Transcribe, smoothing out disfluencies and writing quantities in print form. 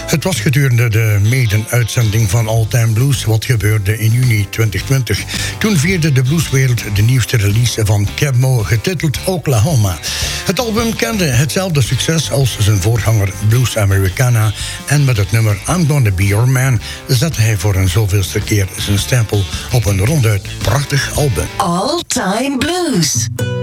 Het was gedurende de maiden-uitzending van All Time Blues wat gebeurde in juni 2020. Toen vierde de blueswereld de nieuwste release van Cab-Mo, getiteld Oklahoma. Het album kende hetzelfde succes als zijn voorganger Blues Americana, en met het nummer I'm Gonna Be Your Man zette hij voor een zoveelste keer zijn stempel op een ronduit prachtig album. All Time Blues.